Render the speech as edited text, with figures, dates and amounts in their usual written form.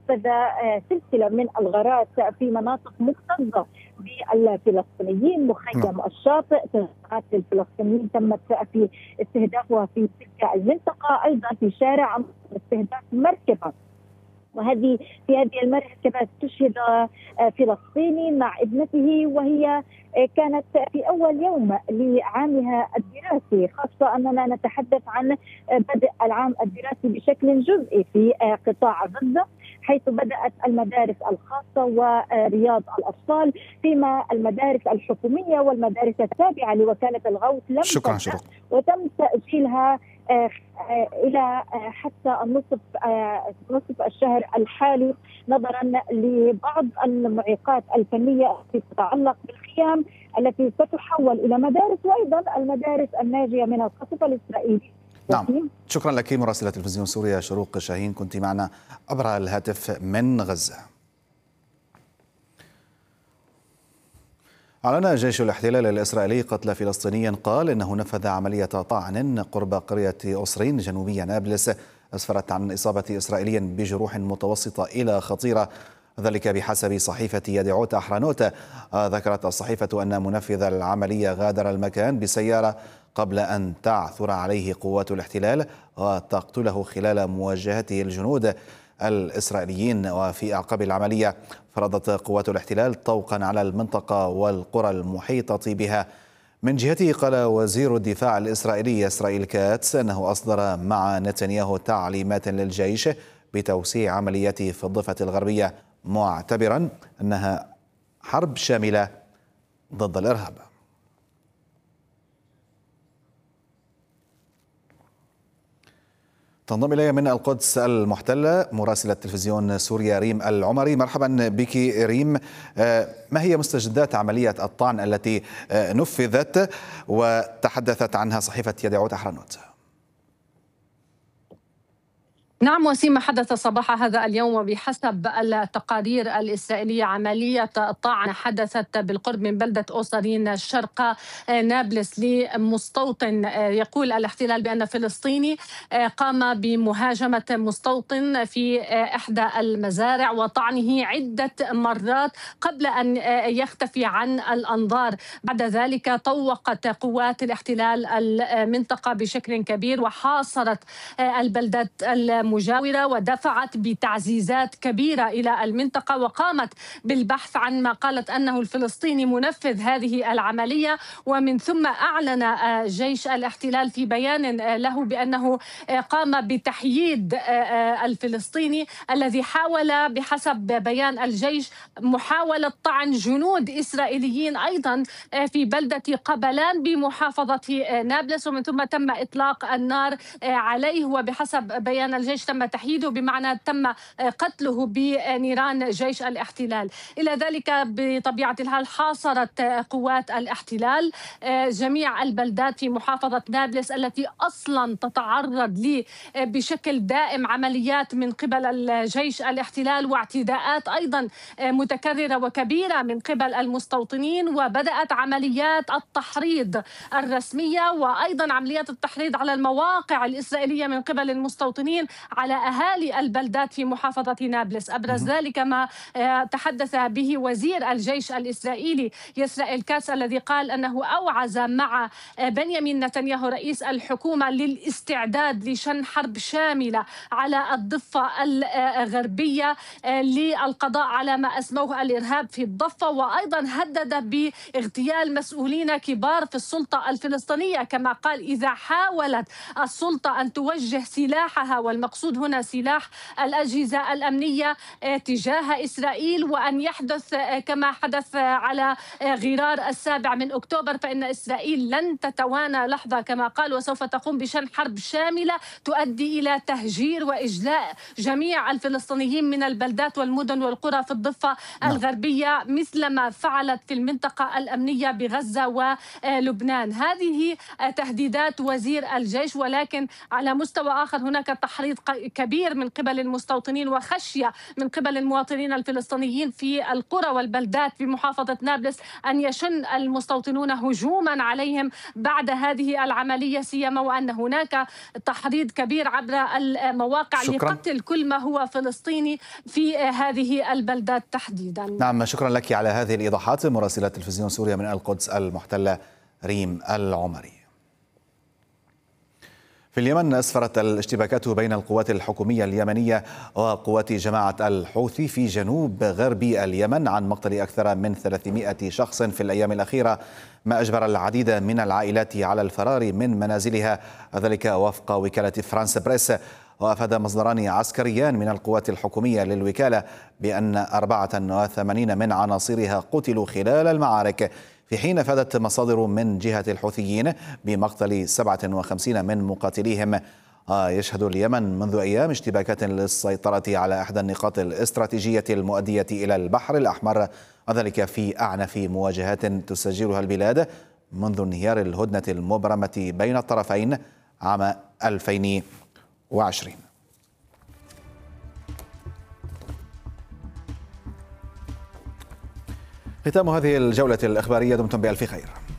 نفذ سلسلة من الغارات في مناطق مكتظة بالفلسطينيين، مخيم الشاطئ، تجمعات للفلسطينيين تمت في استهدافها في تلك المنطقة، أيضا في شارع استهداف مركبة، وهذه في هذه المركبة استشهد فلسطيني مع ابنته، وهي كانت في أول يوم لعامها الدراسي، خاصة أننا نتحدث عن بدء العام الدراسي بشكل جزئي في قطاع غزة، حيث بدأت المدارس الخاصة ورياض الأطفال، فيما المدارس الحكومية والمدارس التابعة لوكالة الغوث لم تبدأ، وتم تأجيلها إلى حتى نصف الشهر الحالي، نظرا لبعض المعيقات الفنية التي تتعلق بالخيام التي ستحول إلى مدارس، وأيضا المدارس الناجية من القصف الإسرائيلي. نعم، شكرا لك مراسلة تلفزيون سوريا شروق شاهين، كنت معنا عبر الهاتف من غزة. أعلن جيش الاحتلال الإسرائيلي قتل فلسطيني قال إنه نفذ عملية طعن قرب قرية أسرين جنوبية نابلس، أسفرت عن إصابة إسرائيلي بجروح متوسطة إلى خطيرة، ذلك بحسب صحيفة يدعوت أحرنوت. ذكرت الصحيفة أن منفذ العملية غادر المكان بسيارة قبل أن تعثر عليه قوات الاحتلال وتقتله خلال مواجهته الجنود الإسرائيليين. وفي أعقاب العملية فرضت قوات الاحتلال طوقا على المنطقة والقرى المحيطة بها. من جهته قال وزير الدفاع الإسرائيلي إسرائيل كاتس أنه أصدر مع نتنياهو تعليمات للجيش بتوسيع عملياته في الضفة الغربية، معتبرا أنها حرب شاملة ضد الإرهاب. تنضم إلي من القدس المحتلة مراسلة تلفزيون سوريا ريم العمري. مرحبا بك ريم، ما هي مستجدات عملية الطعن التي نفذت وتحدثت عنها صحيفة يدعوت أحرنوت؟ نعم وسيم، حدث صباح هذا اليوم وبحسب التقارير الإسرائيلية عملية طعن حدثت بالقرب من بلدة أوسرين شرق نابلس لمستوطن. يقول الاحتلال بأن فلسطيني قام بمهاجمة مستوطن في إحدى المزارع وطعنه عدة مرات قبل أن يختفي عن الأنظار. بعد ذلك طوقت قوات الاحتلال المنطقة بشكل كبير وحاصرت البلدات المجاورة ودفعت بتعزيزات كبيرة إلى المنطقة، وقامت بالبحث عن ما قالت أنه الفلسطيني منفذ هذه العملية. ومن ثم أعلن جيش الاحتلال في بيان له بأنه قام بتحييد الفلسطيني الذي حاول بحسب بيان الجيش محاولة طعن جنود إسرائيليين أيضا في بلدة قبلان بمحافظة نابلس، ومن ثم تم إطلاق النار عليه، وبحسب بيان الجيش تم تحييده بمعنى تم قتله بنيران جيش الاحتلال. إلى ذلك بطبيعة الحال حاصرت قوات الاحتلال جميع البلدات في محافظة نابلس التي أصلا تتعرض لي بشكل دائم عمليات من قبل الجيش الاحتلال واعتداءات أيضا متكررة وكبيرة من قبل المستوطنين. وبدأت عمليات التحريض الرسمية وأيضا عمليات التحريض على المواقع الإسرائيلية من قبل المستوطنين على أهالي البلدات في محافظة نابلس. أبرز ذلك ما تحدث به وزير الجيش الإسرائيلي إسرائيل كاتس، الذي قال أنه أوعز مع بنيامين نتنياهو رئيس الحكومة للاستعداد لشن حرب شاملة على الضفة الغربية للقضاء على ما أسموه الإرهاب في الضفة، وأيضا هدد باغتيال مسؤولين كبار في السلطة الفلسطينية. كما قال إذا حاولت السلطة أن توجه سلاحها، والمقصود هنا سلاح الأجهزة الأمنية، تجاه إسرائيل، وأن يحدث كما حدث على غرار 7 أكتوبر، فإن إسرائيل لن تتوانى لحظة كما قال، وسوف تقوم بشن حرب شاملة تؤدي إلى تهجير وإجلاء جميع الفلسطينيين من البلدات والمدن والقرى في الضفة الغربية، مثل ما فعلت في المنطقة الأمنية بغزة ولبنان. هذه تهديدات وزير الجيش، ولكن على مستوى آخر هناك تحريض كبير من قبل المستوطنين وخشية من قبل المواطنين الفلسطينيين في القرى والبلدات في محافظة نابلس أن يشن المستوطنون هجوما عليهم بعد هذه العملية، سيما وأن هناك تحريض كبير عبر المواقع لقتل كل ما هو فلسطيني في هذه البلدات تحديدا. نعم، شكرا لك على هذه الإيضاحات مراسلة تلفزيون سوريا من القدس المحتلة ريم العمري. في اليمن أسفرت الاشتباكات بين القوات الحكومية اليمنية وقوات جماعة الحوثي في جنوب غرب اليمن عن مقتل أكثر من 300 شخص في الأيام الأخيرة، ما أجبر العديد من العائلات على الفرار من منازلها، ذلك وفق وكالة فرانس بريس. وأفاد مصدران عسكريان من القوات الحكومية للوكالة بأن 84 من عناصرها قتلوا خلال المعارك، في حين أفادت مصادر من جهة الحوثيين بمقتل 57 من مقاتليهم. يشهد اليمن منذ أيام اشتباكات للسيطرة على إحدى النقاط الاستراتيجية المؤدية إلى البحر الأحمر، وذلك في أعنف مواجهات تسجلها البلاد منذ انهيار الهدنة المبرمة بين الطرفين عام 2020. ختام هذه الجولة الإخبارية، دمتم بألف خير.